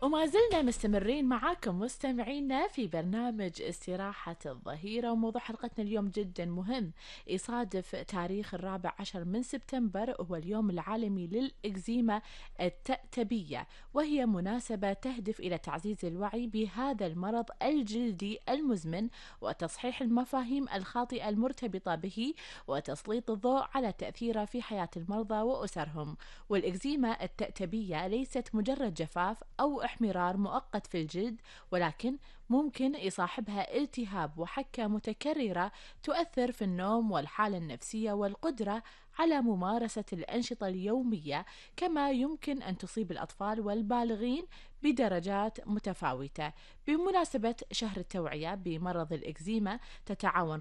وما زلنا مستمرين معاكم مستمعينا في برنامج استراحة الظهيرة، وموضوع حلقتنا اليوم جدا مهم، يصادف تاريخ 14 سبتمبر، هو اليوم العالمي للإكزيما التأتبية، وهي مناسبة تهدف إلى تعزيز الوعي بهذا المرض الجلدي المزمن وتصحيح المفاهيم الخاطئة المرتبطة به، وتسليط الضوء على تأثيره في حياة المرضى وأسرهم. والإكزيما التأتبية ليست مجرد جفاف أو احمرار مؤقت في الجلد، ولكن ممكن يصاحبها التهاب وحكة متكررة تؤثر في النوم والحالة النفسية والقدرة على ممارسة الأنشطة اليومية، كما يمكن أن تصيب الأطفال والبالغين بدرجات متفاوتة. بمناسبة شهر التوعية بمرض الإكزيما، تتعاون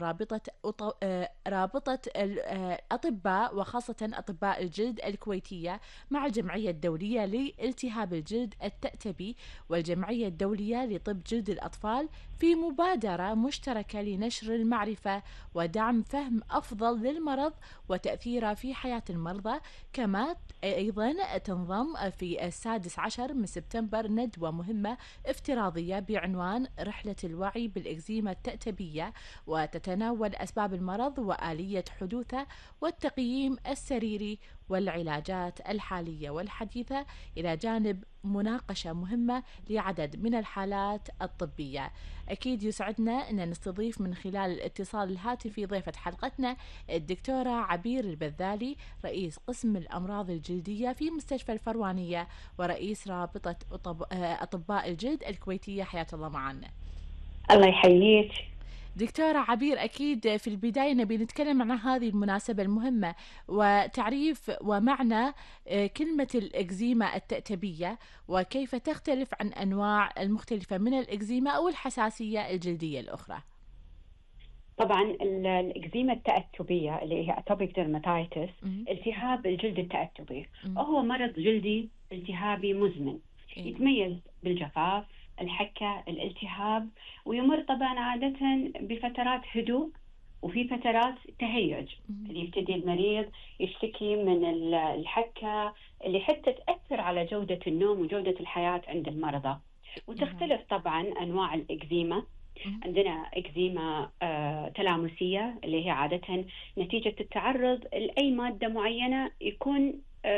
رابطة الأطباء وخاصة أطباء الجلد الكويتية مع الجمعية الدولية لالتهاب الجلد التأتبي والجمعية الدولية لطب جلد الأطفال في مبادرة مشتركة لنشر المعرفة ودعم فهم أفضل للمرض وتأثيره في حياة المرضى. كما أيضا تنضم في 16 سبتمبر ندوة مهمة افتراضية بعنوان رحلة الوعي بالإكزيما التأتبية، وتتناول أسباب المرض وآلية حدوثه والتقييم السريري والعلاجات الحالية والحديثة، إلى جانب مناقشة مهمة لعدد من الحالات الطبية. أكيد يسعدنا أن نستضيف من خلال الاتصال الهاتفي ضيفة حلقتنا الدكتورة عبير البذالي، رئيس قسم الأمراض الجلدية في مستشفى الفروانية ورئيس رابطة أطباء الجلد الكويتية. حياة الله معنا. الله يحييك. دكتورة عبير، أكيد في البداية نبي نتكلم عن هذه المناسبة المهمة وتعريف ومعنى كلمة الإكزيما التأتبية، وكيف تختلف عن أنواع المختلفة من الإكزيما أو الحساسية الجلدية الأخرى. طبعا الإكزيما التأتبية اللي هي atopic dermatitis، مم. التهاب الجلد التأتبي، مم. وهو مرض جلدي التهابي مزمن إيه. يتميز بالجفاف، الحكة، الالتهاب، ويمر طبعا عادة بفترات هدوء وفي فترات تهيج. مم. اللي يبتدي المريض يشتكي من الحكة اللي حتى تأثر على جودة النوم وجودة الحياة عند المرضى. نعم. وتختلف طبعا أنواع الإكزيما. مم. عندنا إكزيما تلامسية اللي هي عادة نتيجة التعرض لأي مادة معينة يكون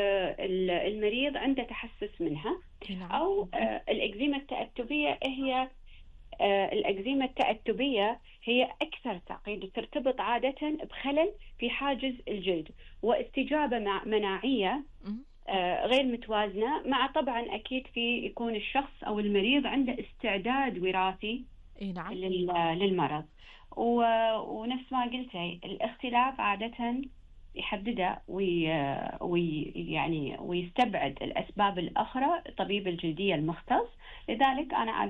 المريض عنده تحسس منها. نعم. أو الإكزيما التأتبية هي الإكزيما التأتبية هي أكثر تعقيد، ترتبط عادة بخلل في حاجز الجلد واستجابة مناعية مم. غير متوازنة، مع طبعا أكيد في يكون الشخص أو المريض عنده استعداد وراثي إيه. نعم. للمرض. ونفس ما قلتي، الاختلاف عادة يحدده يعني ويستبعد الأسباب الأخرى طبيب الجلدية المختص. لذلك أنا